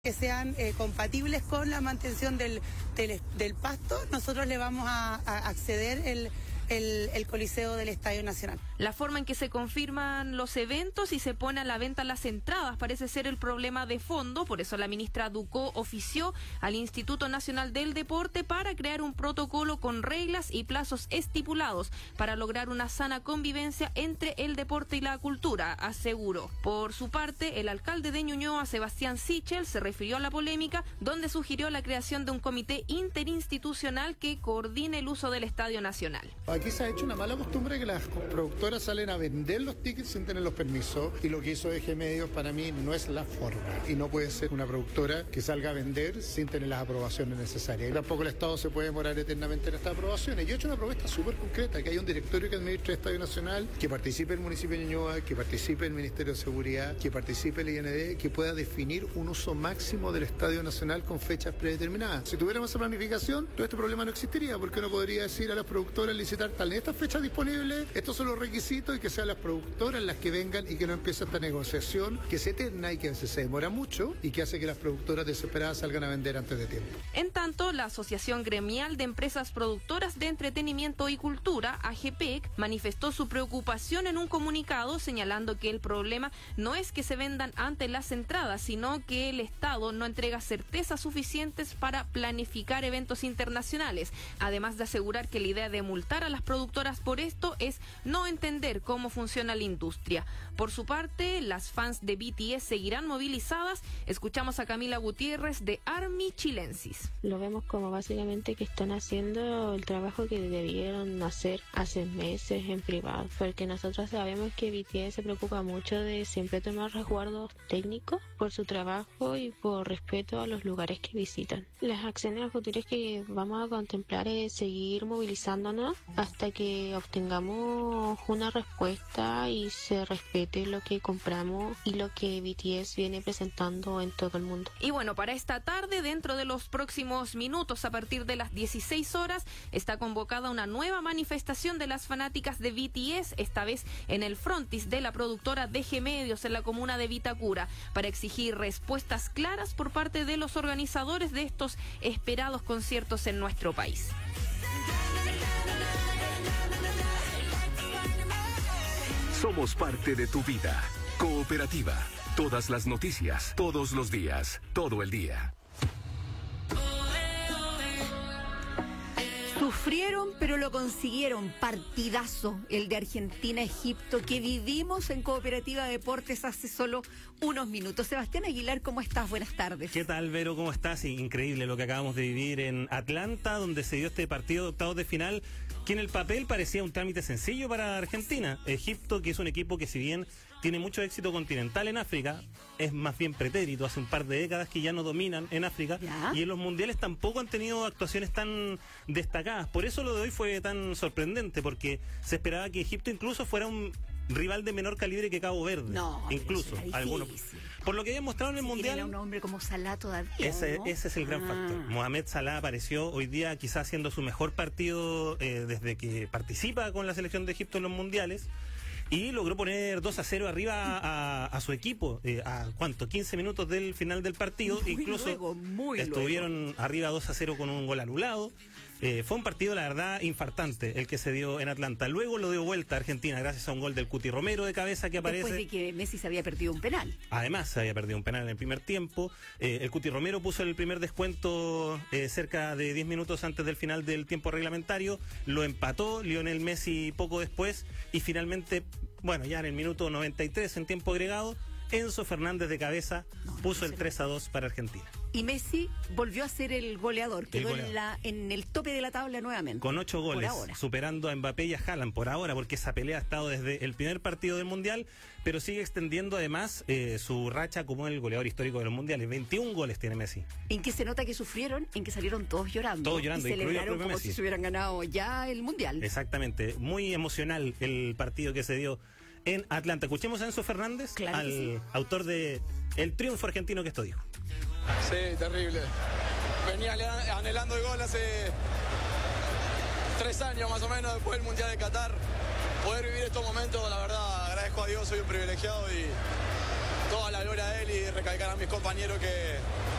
que sean compatibles con la mantención del pasto, nosotros le vamos a acceder el Coliseo del Estadio Nacional. La forma en que se confirman los eventos y se pone a la venta las entradas parece ser el problema de fondo. Por eso la ministra Ducó ofició al Instituto Nacional del Deporte para crear un protocolo con reglas y plazos estipulados para lograr una sana convivencia entre el deporte y la cultura, aseguró. Por su parte, el alcalde de Ñuñoa, Sebastián Sichel, se refirió a la polémica, donde sugirió la creación de un comité interinstitucional que coordine el uso del Estadio Nacional. Aquí se ha hecho una mala costumbre que las productoras salen a vender los tickets sin tener los permisos, y lo que hizo Eje Medios para mí no es la forma, y no puede ser una productora que salga a vender sin tener las aprobaciones necesarias. Y tampoco el Estado se puede demorar eternamente en estas aprobaciones. Yo he hecho una propuesta súper concreta, que haya un directorio que administre el Estadio Nacional, que participe el municipio de Ñuñoa, que participe el Ministerio de Seguridad, que participe el IND, que pueda definir un uso máximo del Estadio Nacional con fechas predeterminadas. Si tuviéramos esa planificación, todo este problema no existiría, porque uno podría decir a las productoras licitar tal en estas fechas disponibles, estos son los requisitos, y que sean las productoras las que vengan y que no empiece esta negociación que es eterna y que a veces se demora mucho y que hace que las productoras desesperadas salgan a vender antes de tiempo. En tanto, la Asociación Gremial de Empresas Productoras de Entretenimiento y Cultura, AGPEC, manifestó su preocupación en un comunicado, señalando que el problema no es que se vendan antes las entradas, sino que el Estado no entrega certezas suficientes para planificar eventos internacionales, además de asegurar que la idea de multar a las productoras por esto es no entender cómo funciona la industria. Por su parte, las fans de BTS seguirán movilizadas. Escuchamos a Camila Gutiérrez de Army Chilensis. Lo vemos como básicamente que están haciendo el trabajo que debieron hacer hace meses en privado, porque nosotros sabemos que BTS se preocupa mucho de siempre tomar resguardos técnicos por su trabajo y por respeto a los lugares que visitan. Las acciones futuras que vamos a contemplar es seguir movilizándonos hasta que obtengamos una respuesta y se respete lo que compramos y lo que BTS viene presentando en todo el mundo. Y bueno, para esta tarde, dentro de los próximos minutos, a partir de las 16 horas, está convocada una nueva manifestación de las fanáticas de BTS, esta vez en el frontis de la productora DG Medios en la comuna de Vitacura, para exigir respuestas claras por parte de los organizadores de estos esperados conciertos en nuestro país. Somos parte de tu vida. Cooperativa. Todas las noticias, todos los días, todo el día. Sufrieron, pero lo consiguieron. Partidazo, el de Argentina-Egipto, que vivimos en Cooperativa Deportes hace solo unos minutos. Sebastián Aguilar, ¿cómo estás? Buenas tardes. ¿Qué tal, Vero? ¿Cómo estás? Increíble lo que acabamos de vivir en Atlanta, donde se dio este partido de octavos de final, que en el papel parecía un trámite sencillo para Argentina. Egipto, que es un equipo que, si bien tiene mucho éxito continental en África, es más bien pretérito. Hace un par de décadas que ya no dominan en África, ¿ya? Y en los mundiales tampoco han tenido actuaciones tan destacadas. Por eso lo de hoy fue tan sorprendente, porque se esperaba que Egipto incluso fuera un rival de menor calibre que Cabo Verde. No, incluso algunos. Por lo que había mostrado en el mundial. Era un hombre como Salah todavía. Ese ¿no? es el gran factor. Mohamed Salah apareció hoy día quizás haciendo su mejor partido desde que participa con la selección de Egipto en los mundiales. Y logró poner 2-0 arriba a su equipo, a 15 minutos del final del partido. Incluso estuvieron arriba 2-0 con un gol anulado. Fue un partido, la verdad, infartante el que se dio en Atlanta. Luego lo dio vuelta a Argentina gracias a un gol del Cuti Romero de cabeza que aparece. Después de que Messi se había perdido un penal. Además, se había perdido un penal en el primer tiempo. El Cuti Romero puso el primer descuento cerca de 10 minutos antes del final del tiempo reglamentario. Lo empató Lionel Messi poco después. Y finalmente, bueno, ya en el minuto 93, en tiempo agregado, Enzo Fernández de cabeza puso el 3-2 para Argentina. Y Messi volvió a ser el goleador, quedó en el tope de la tabla nuevamente. Con 8 goles, superando a Mbappé y a Haaland por ahora, porque esa pelea ha estado desde el primer partido del Mundial, pero sigue extendiendo además su racha como el goleador histórico de los Mundiales. 21 goles tiene Messi. ¿En qué se nota que sufrieron? En que salieron todos llorando. Todos llorando, y celebraron como si se hubieran ganado ya el Mundial. Exactamente, muy emocional el partido que se dio en Atlanta. Escuchemos a Enzo Fernández, autor de el triunfo argentino, que esto dijo. Sí, terrible. Venía anhelando el gol hace 3 años más o menos después del Mundial de Qatar. Poder vivir estos momentos, la verdad, agradezco a Dios, soy un privilegiado y toda la gloria a él y recalcar a mis compañeros que